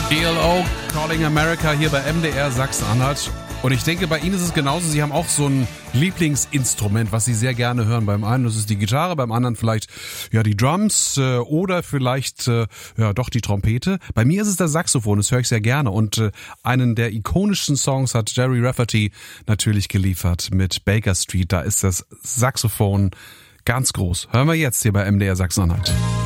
ELO, Calling America hier bei MDR Sachsen-Anhalt. Und ich denke, bei Ihnen ist es genauso. Sie haben auch so ein Lieblingsinstrument, was Sie sehr gerne hören. Beim einen das ist die Gitarre, beim anderen vielleicht ja die Drums oder vielleicht ja doch die Trompete. Bei mir ist es das Saxophon, das höre ich sehr gerne. Und einen der ikonischsten Songs hat Gerry Rafferty natürlich geliefert mit Baker Street. Da ist das Saxophon ganz groß. Hören wir jetzt hier bei MDR Sachsen-Anhalt.